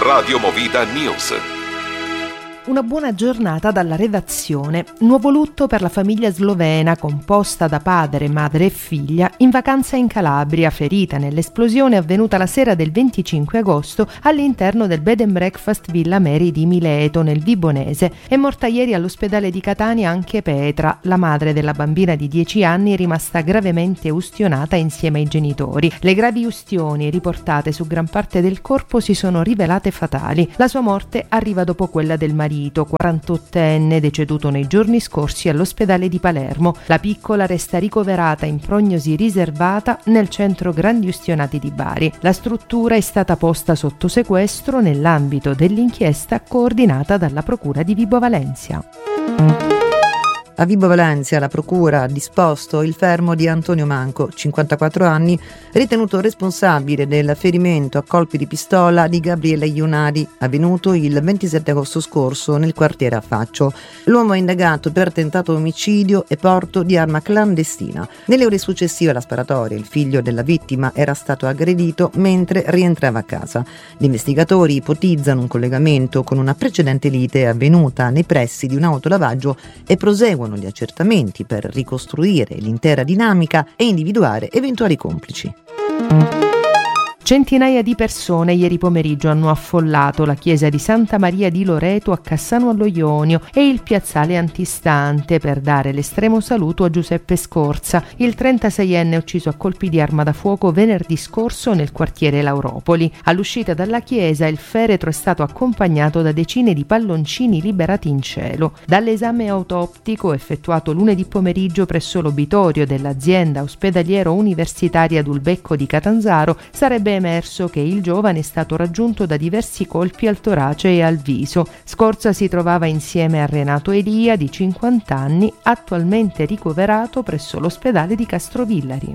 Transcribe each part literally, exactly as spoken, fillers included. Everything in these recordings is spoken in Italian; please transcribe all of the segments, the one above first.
Radio Movida News. Una buona giornata dalla redazione. Nuovo lutto per la famiglia slovena composta da padre, madre e figlia in vacanza in Calabria, ferita nell'esplosione avvenuta la sera del venticinque agosto all'interno del bed and breakfast Villa Mary di Mileto nel Vibonese. È morta ieri all'ospedale di Catania anche Petra, la madre della bambina di dieci anni rimasta gravemente ustionata insieme ai genitori. Le gravi ustioni riportate su gran parte del corpo si sono rivelate fatali. La sua morte arriva dopo quella del marito, quarantottenne, deceduto nei giorni scorsi all'ospedale di Palermo. La piccola resta ricoverata in prognosi riservata nel centro Grandi Ustionati di Bari. La struttura è stata posta sotto sequestro nell'ambito dell'inchiesta coordinata dalla Procura di Vibo Valentia. A Vibo Valentia la procura ha disposto il fermo di Antonio Manco, cinquantaquattro anni, ritenuto responsabile del ferimento a colpi di pistola di Gabriele Ionadi, avvenuto il ventisette agosto scorso nel quartiere Affaccio. L'uomo è indagato per tentato omicidio e porto di arma clandestina. Nelle ore successive alla sparatoria il figlio della vittima era stato aggredito mentre rientrava a casa. Gli investigatori ipotizzano un collegamento con una precedente lite avvenuta nei pressi di un autolavaggio e proseguono gli accertamenti per ricostruire l'intera dinamica e individuare eventuali complici. Centinaia di persone ieri pomeriggio hanno affollato la chiesa di Santa Maria di Loreto a Cassano allo Ionio e il piazzale antistante per dare l'estremo saluto a Giuseppe Scorza, il trentaseienne ucciso a colpi di arma da fuoco venerdì scorso nel quartiere Lauropoli. All'uscita dalla chiesa il feretro è stato accompagnato da decine di palloncini liberati in cielo. Dall'esame autoptico effettuato lunedì pomeriggio presso l'obitorio dell'azienda ospedaliero universitaria Dulbecco di Catanzaro sarebbe emerso che il giovane è stato raggiunto da diversi colpi al torace e al viso. Scorza si trovava insieme a Renato Elia, di cinquanta anni, attualmente ricoverato presso l'ospedale di Castrovillari.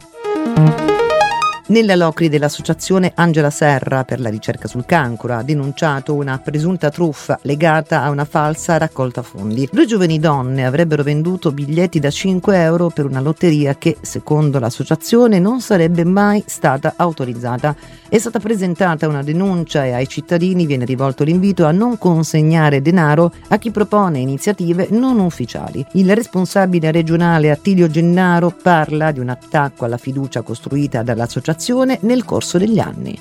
Nella Locri dell'associazione Angela Serra per la ricerca sul cancro ha denunciato una presunta truffa legata a una falsa raccolta fondi. Due giovani donne avrebbero venduto biglietti da cinque euro per una lotteria che, secondo l'associazione, non sarebbe mai stata autorizzata. È stata presentata una denuncia e ai cittadini viene rivolto l'invito a non consegnare denaro a chi propone iniziative non ufficiali. Il responsabile regionale Attilio Gennaro parla di un attacco alla fiducia costruita dall'associazione nel corso degli anni.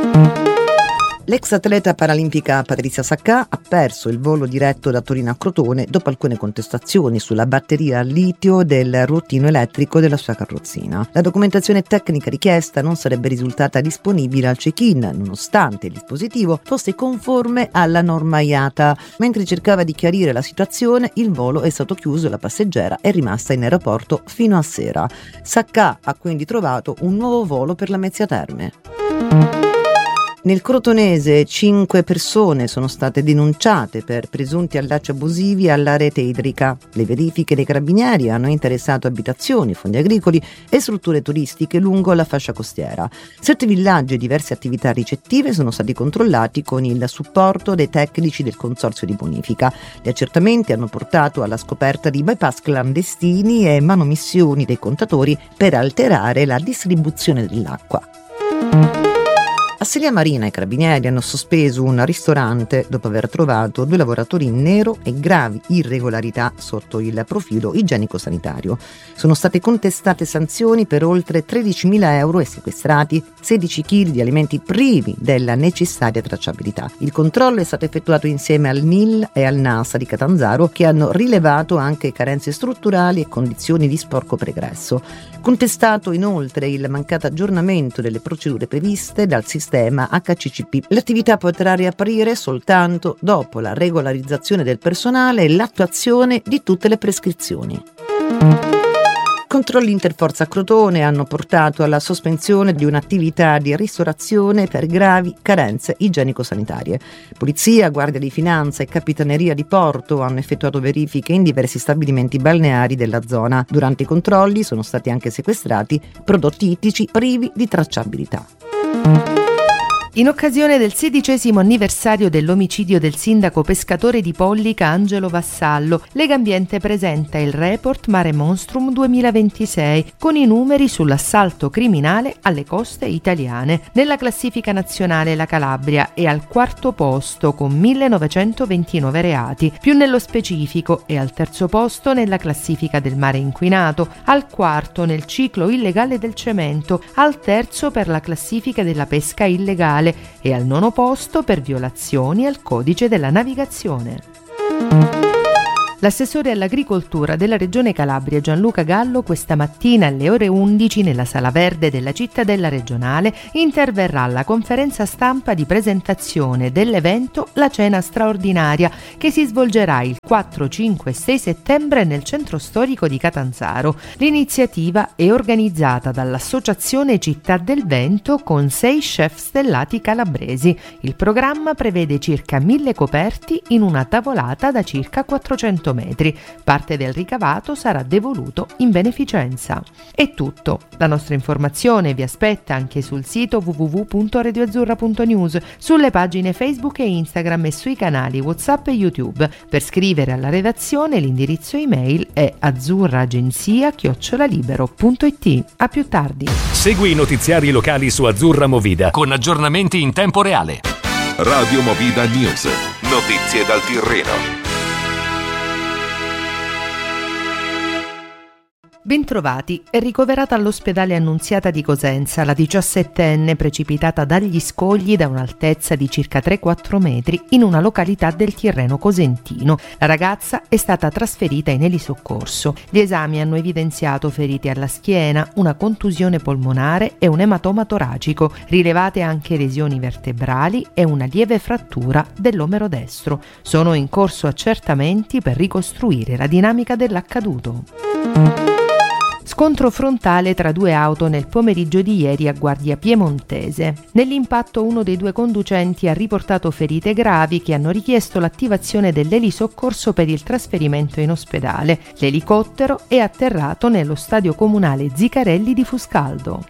L'ex atleta paralimpica Patrizia Saccà ha perso il volo diretto da Torino a Crotone dopo alcune contestazioni sulla batteria a litio del ruotino elettrico della sua carrozzina. La documentazione tecnica richiesta non sarebbe risultata disponibile al check-in, nonostante il dispositivo fosse conforme alla norma I A T A. Mentre cercava di chiarire la situazione, il volo è stato chiuso e la passeggera è rimasta in aeroporto fino a sera. Saccà ha quindi trovato un nuovo volo per Lamezia Terme. Nel Crotonese cinque persone sono state denunciate per presunti allacci abusivi alla rete idrica. Le verifiche dei carabinieri hanno interessato abitazioni, fondi agricoli e strutture turistiche lungo la fascia costiera. Sette villaggi e diverse attività ricettive sono stati controllati con il supporto dei tecnici del consorzio di bonifica. Gli accertamenti hanno portato alla scoperta di bypass clandestini e manomissioni dei contatori per alterare la distribuzione dell'acqua. A Selia Marina i carabinieri hanno sospeso un ristorante dopo aver trovato due lavoratori in nero e gravi irregolarità sotto il profilo igienico-sanitario. Sono state contestate sanzioni per oltre tredicimila euro e sequestrati sedici chili di alimenti privi della necessaria tracciabilità. Il controllo è stato effettuato insieme al N I L e al NASA di Catanzaro, che hanno rilevato anche carenze strutturali e condizioni di sporco pregresso. Contestato inoltre il mancato aggiornamento delle procedure previste dal sistema H C C P. L'attività potrà riaprire soltanto dopo la regolarizzazione del personale e l'attuazione di tutte le prescrizioni. Controlli interforza a Crotone hanno portato alla sospensione di un'attività di ristorazione per gravi carenze igienico-sanitarie. Polizia, Guardia di Finanza e Capitaneria di Porto hanno effettuato verifiche in diversi stabilimenti balneari della zona. Durante i controlli sono stati anche sequestrati prodotti ittici privi di tracciabilità. In occasione del sedicesimo anniversario dell'omicidio del sindaco pescatore di Pollica Angelo Vassallo, Legambiente presenta il report Mare Monstrum duemilaventisei con i numeri sull'assalto criminale alle coste italiane. Nella classifica nazionale la Calabria è al quarto posto con millenovecentoventinove reati, più nello specifico è al terzo posto nella classifica del mare inquinato, al quarto nel ciclo illegale del cemento, al terzo per la classifica della pesca illegale e al nono posto per violazioni al codice della navigazione. L'assessore all'agricoltura della Regione Calabria Gianluca Gallo questa mattina alle ore undici nella Sala Verde della cittadella regionale interverrà alla conferenza stampa di presentazione dell'evento La Cena Straordinaria che si svolgerà il quattro, cinque e sei settembre nel centro storico di Catanzaro. L'iniziativa è organizzata dall'Associazione Città del Vento con sei chef stellati calabresi. Il programma prevede circa mille coperti in una tavolata da circa quattrocento metri. Parte del ricavato sarà devoluto in beneficenza. È tutto. La nostra informazione vi aspetta anche sul sito w w w punto radio azzurra punto news, sulle pagine Facebook e Instagram e sui canali WhatsApp e YouTube. Per scrivere alla redazione l'indirizzo email è azzurraagenzia chiocciola libero punto it. A più tardi. Segui i notiziari locali su Azzurra Movida con aggiornamenti in tempo reale. Radio Movida News. Notizie dal Tirreno. Bentrovati, è ricoverata all'ospedale Annunziata di Cosenza la diciassettenne precipitata dagli scogli da un'altezza di circa tre quattro metri in una località del Tirreno cosentino. La ragazza è stata trasferita in elisoccorso. Gli esami hanno evidenziato ferite alla schiena, una contusione polmonare e un ematoma toracico. Rilevate anche lesioni vertebrali e una lieve frattura dell'omero destro. Sono in corso accertamenti per ricostruire la dinamica dell'accaduto. Scontro frontale tra due auto nel pomeriggio di ieri a Guardia Piemontese. Nell'impatto uno dei due conducenti ha riportato ferite gravi che hanno richiesto l'attivazione dell'elisoccorso per il trasferimento in ospedale. L'elicottero è atterrato nello stadio comunale Zicarelli di Fuscaldo.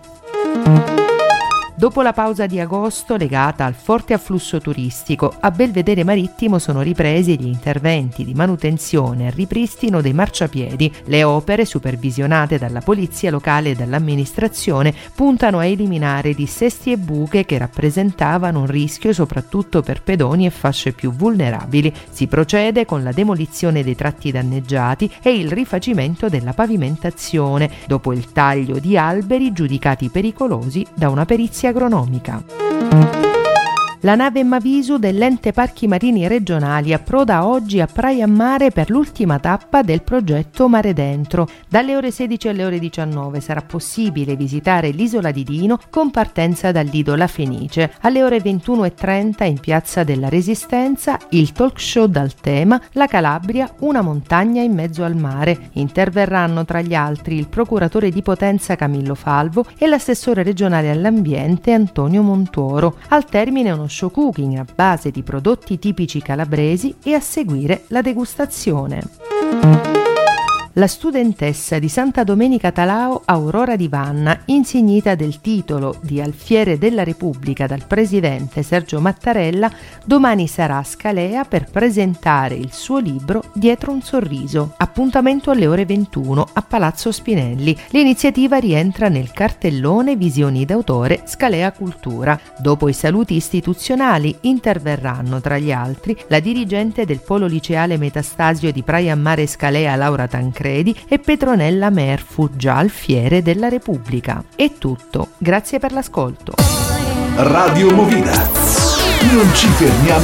Dopo la pausa di agosto legata al forte afflusso turistico, a Belvedere Marittimo sono ripresi gli interventi di manutenzione e ripristino dei marciapiedi. Le opere, supervisionate dalla polizia locale e dall'amministrazione, puntano a eliminare dissesti e buche che rappresentavano un rischio soprattutto per pedoni e fasce più vulnerabili. Si procede con la demolizione dei tratti danneggiati e il rifacimento della pavimentazione, dopo il taglio di alberi giudicati pericolosi da una perizia agronomica. La nave Mavisu dell'Ente Parchi Marini Regionali approda oggi a Praia Mare per l'ultima tappa del progetto Mare Dentro. Dalle ore sedici alle ore diciannove sarà possibile visitare l'isola di Dino con partenza dal Lido La Fenice. Alle ore ventuno e trenta in Piazza della Resistenza il talk show dal tema La Calabria, una montagna in mezzo al mare. Interverranno tra gli altri il procuratore di Potenza Camillo Falvo e l'assessore regionale all'ambiente Antonio Montuoro. Al termine uno show cooking a base di prodotti tipici calabresi e a seguire la degustazione. La studentessa di Santa Domenica Talao Aurora Di Vanna, insignita del titolo di Alfiere della Repubblica dal presidente Sergio Mattarella, domani sarà a Scalea per presentare il suo libro Dietro un sorriso. Appuntamento alle ore ventuno a Palazzo Spinelli. L'iniziativa rientra nel cartellone Visioni d'autore Scalea Cultura. Dopo i saluti istituzionali interverranno tra gli altri la dirigente del Polo Liceale Metastasio di Praia Mare Scalea Laura Tancredi e Petronella Merfu, già alfiere della Repubblica. È tutto, grazie per l'ascolto. Radio Movida. Non ci fermiamo